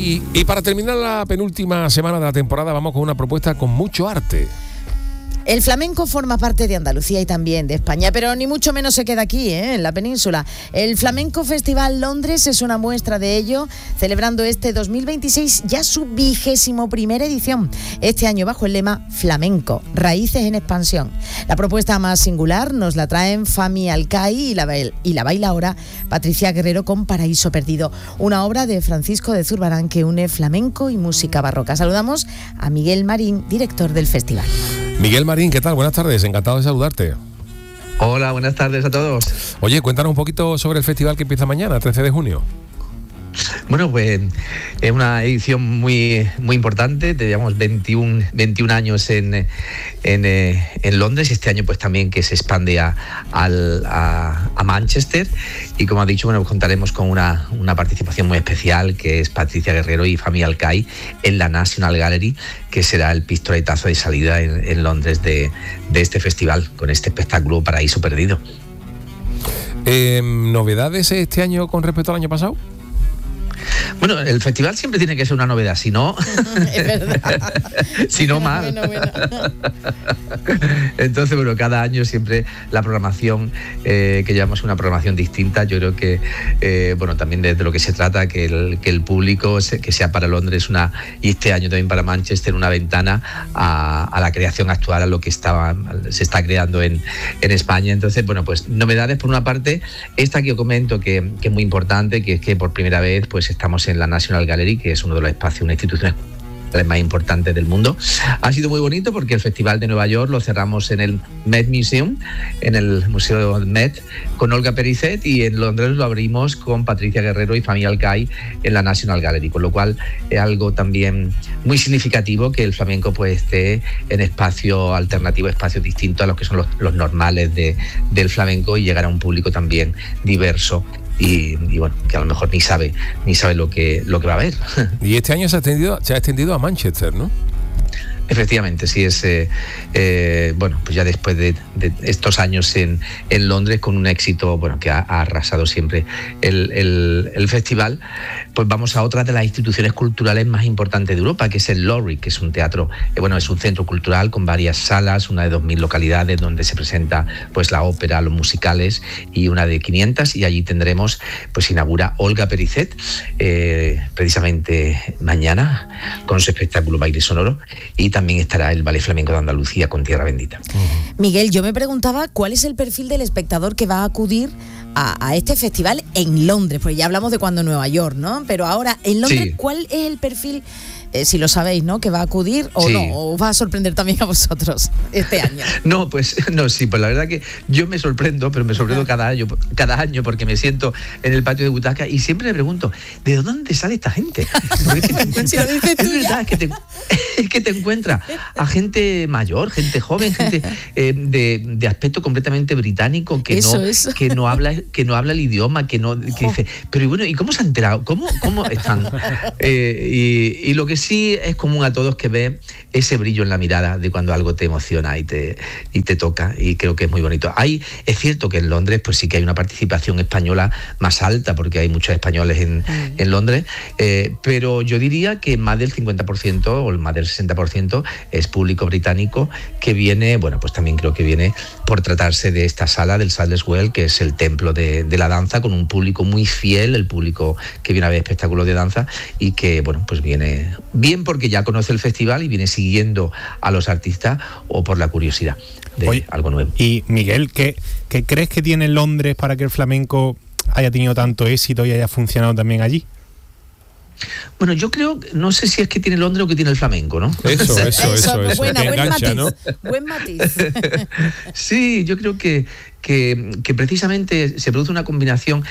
Y para terminar la penúltima semana de la temporada vamos con una propuesta con mucho arte. El flamenco forma parte de Andalucía y también de España, pero ni mucho menos se queda aquí, en la península. El Flamenco Festival Londres es una muestra de ello, celebrando este 2026 ya su 21ª edición. Este año bajo el lema Flamenco, raíces en expansión. La propuesta más singular nos la traen Fami Alcai y la baila ahora Patricia Guerrero con Paraíso Perdido, una obra de Francisco de Zurbarán que une flamenco y música barroca. Saludamos a Miguel Marín, director del festival. Miguel Marín, ¿qué tal? Buenas tardes, encantado de saludarte. Hola, buenas tardes a todos. Oye, cuéntanos un poquito sobre el festival que empieza mañana, 13 de junio. Bueno, pues es una edición muy importante. Teníamos 21 años en Londres, y este año pues también que se expande a Manchester, y como ha dicho, bueno, pues contaremos con una participación muy especial, que es Patricia Guerrero y Fami Alcai en la National Gallery, que será el pistoletazo de salida en Londres de este festival, con este espectáculo Paraíso Perdido. ¿Novedades este año con respecto al año pasado? Bueno, el festival siempre tiene que ser una novedad, si no, Es verdad. si no mal. Bueno. Entonces, bueno, cada año siempre la programación que llevamos es una programación distinta. Yo creo que, bueno, también de lo que se trata, que el público, que sea para Londres y este año también para Manchester, una ventana a la creación actual, a lo que se está creando en España. Entonces, bueno, pues novedades por una parte, esta que yo comento que es muy importante, que es que por primera vez pues estamos en la National Gallery, que es uno de los espacios, una institución más importantes del mundo. Ha sido muy bonito porque el Festival de Nueva York lo cerramos en el Met Museum, en el Museo Met, con Olga Perizet, y en Londres lo abrimos con Patricia Guerrero y Fami Alcai en la National Gallery, con lo cual es algo también muy significativo que el flamenco pues esté en espacios alternativos, espacios distintos a los que son los normales del flamenco, y llegar a un público también diverso. Y bueno, que a lo mejor ni sabe lo que va a haber. Y este año se ha extendido a Manchester, ¿no? Efectivamente, sí, es bueno, pues ya después de estos años en Londres, con un éxito bueno que ha arrasado siempre el festival, pues vamos a otra de las instituciones culturales más importantes de Europa, que es el Lowry, que es un teatro, bueno, es un centro cultural con varias salas, una de 2.000 localidades donde se presenta pues la ópera, los musicales, y una de 500, y allí tendremos, pues inaugura Olga Perizet precisamente mañana con su espectáculo Baile Sonoro, y también estará el Ballet Flamenco de Andalucía con Tierra Bendita. Miguel, yo me preguntaba cuál es el perfil del espectador que va a acudir a este festival en Londres, porque ya hablamos de cuando en Nueva York, ¿no? Pero ahora, en Londres, sí. ¿Cuál es el perfil, si lo sabéis, ¿no?, que va a acudir o sí, no? ¿O va a sorprender también a vosotros este año? No, pues la verdad que yo me sorprendo, pero me sorprendo cada año, porque me siento en el patio de butaca y siempre me pregunto, ¿de dónde sale esta gente? Porque es que te encuentras, es verdad, es que te encuentras a gente mayor, gente joven, gente de aspecto completamente británico, que no habla el idioma, que dice, pero bueno, ¿y cómo se ha enterado? ¿Cómo están? Y lo que sí es común a todos, que ve ese brillo en la mirada de cuando algo te emociona y te toca, y creo que es muy bonito. Es cierto que en Londres pues sí que hay una participación española más alta, porque hay muchos españoles en Londres, pero yo diría que más del 50% o más del 60% es público británico, que viene, bueno, pues también creo que viene por tratarse de esta sala del Sadler's Well, que es el templo de la danza, con un público muy fiel, el público que viene a ver espectáculos de danza, y que, bueno, pues viene bien porque ya conoce el festival y viene siguiendo a los artistas, o por la curiosidad de algo nuevo. Y Miguel, ¿qué crees que tiene Londres para que el flamenco haya tenido tanto éxito y haya funcionado también allí? Bueno, yo creo, no sé si es que tiene Londres o que tiene el flamenco, ¿no? Eso. Buen engancha, matiz, ¿no? Buen matiz. Sí, yo creo que precisamente se produce una combinación.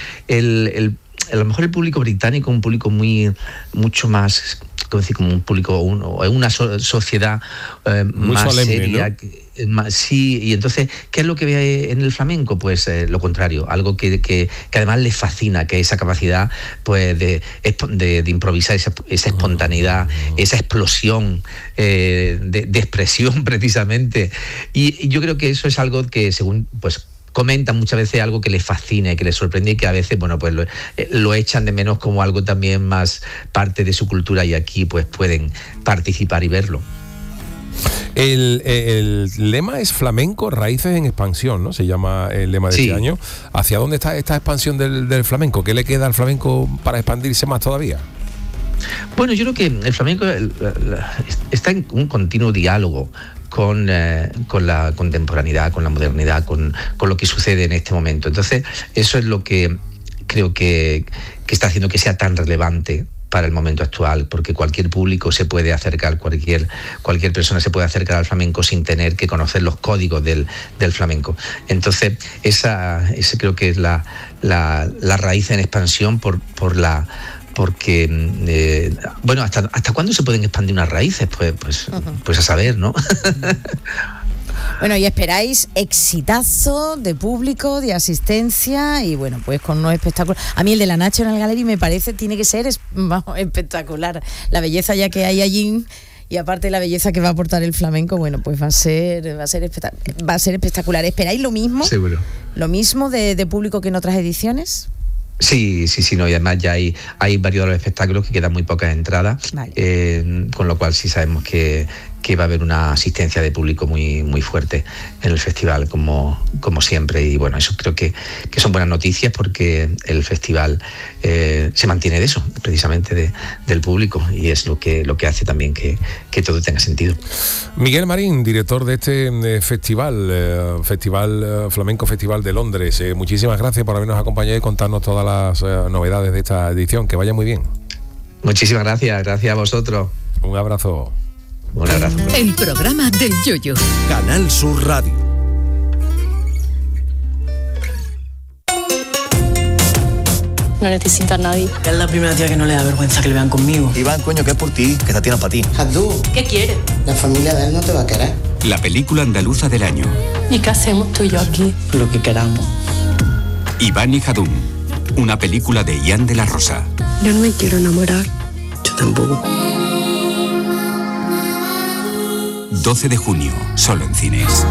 A lo mejor el público británico, un público mucho más, como un público, una sociedad muy más solemne, seria, ¿no? Sí, y entonces, ¿qué es lo que ve en el flamenco? Pues lo contrario, algo que además le fascina, que es esa capacidad pues de improvisar, esa espontaneidad, esa explosión de expresión precisamente, y yo creo que eso es algo que, según pues comentan muchas veces algo que les fascina y que les sorprende y que a veces, bueno, pues lo echan de menos como algo también más parte de su cultura, y aquí pues pueden participar y verlo. El lema es flamenco, raíces en expansión, ¿no? Se llama el lema de este año. ¿Hacia dónde está esta expansión del flamenco? ¿Qué le queda al flamenco para expandirse más todavía? Bueno, yo creo que el flamenco está en un continuo diálogo con la contemporaneidad, con la modernidad, con lo que sucede en este momento. Entonces, eso es lo que creo que está haciendo que sea tan relevante para el momento actual, porque cualquier público se puede acercar, cualquier persona se puede acercar al flamenco sin tener que conocer los códigos del flamenco. Entonces, esa creo que es la raíz en expansión porque bueno, ¿hasta cuándo se pueden expandir unas raíces? Pues a saber, ¿no? Bueno, y esperáis exitazo de público, de asistencia, y bueno, pues con unos espectáculos. A mí el de la National Gallery me parece, tiene que ser espectacular. La belleza ya que hay allí, y aparte la belleza que va a aportar el flamenco, bueno, pues va a ser espectacular. ¿Esperáis lo mismo? Seguro. ¿Lo mismo de público que en otras ediciones? Sí, no, y además ya hay varios de los espectáculos que quedan muy pocas entradas, vale. Con lo cual sí sabemos que va a haber una asistencia de público muy, muy fuerte en el festival, como siempre, y bueno, eso creo que son buenas noticias, porque el festival se mantiene de eso, precisamente del público, y es lo que hace también que todo tenga sentido. Miguel Marín, director de este festival Flamenco Festival de Londres, muchísimas gracias por habernos acompañado y contarnos todas las novedades de esta edición. Que vaya muy bien. Muchísimas gracias a vosotros. Un abrazo. Un abrazo. El programa del Yoyo. Canal Sur Radio. No necesito a nadie. Es la primera tía que no le da vergüenza que le vean conmigo. Iván, coño, que es por ti, que esta tiene para ti. Jadú, ¿Qué quiere? la familia de él no te va a querer. La película andaluza del año. ¿Y qué hacemos tú y yo aquí? Lo que queramos. Iván y Jadún, una película de Ian de la Rosa. Yo no me quiero enamorar. Yo tampoco. 12 de junio, solo en cines.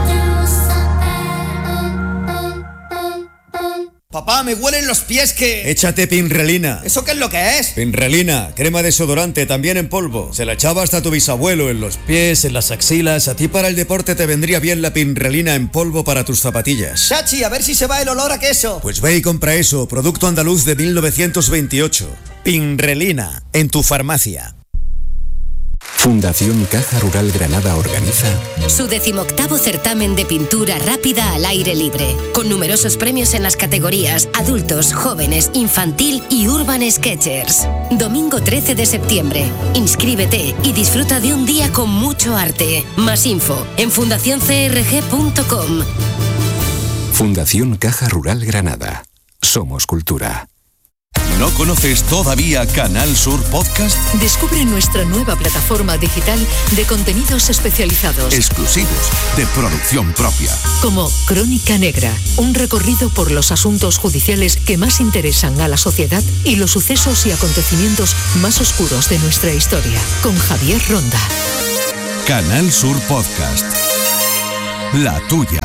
Papá, me huelen los pies que... Échate Pinrelina. ¿Eso qué es lo que es? Pinrelina, crema desodorante, también en polvo. Se la echaba hasta tu bisabuelo en los pies, en las axilas. A ti para el deporte te vendría bien la Pinrelina en polvo para tus zapatillas. Chachi, a ver si se va el olor a queso. Pues ve y compra eso, producto andaluz de 1928. Pinrelina, en tu farmacia. Fundación Caja Rural Granada organiza Su 18º certamen de pintura rápida al aire libre, con numerosos premios en las categorías adultos, jóvenes, infantil y urban sketchers. Domingo 13 de septiembre. Inscríbete y disfruta de un día con mucho arte. Más info en fundacioncrg.com. Fundación Caja Rural Granada. Somos cultura. ¿No conoces todavía Canal Sur Podcast? Descubre nuestra nueva plataforma digital de contenidos especializados, Exclusivos, de producción propia. como Crónica Negra, un recorrido por los asuntos judiciales que más interesan a la sociedad y los sucesos y acontecimientos más oscuros de nuestra historia, con Javier Ronda. Canal Sur Podcast. La tuya.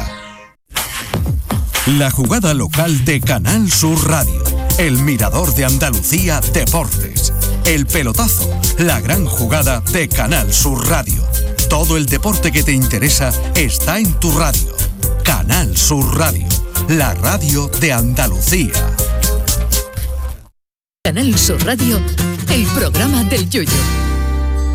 La jugada local de Canal Sur Radio. El Mirador de Andalucía Deportes. El pelotazo. La gran jugada de Canal Sur Radio. Todo el deporte que te interesa está en tu radio. Canal Sur Radio. La radio de Andalucía. Canal Sur Radio, el programa del Yoyo.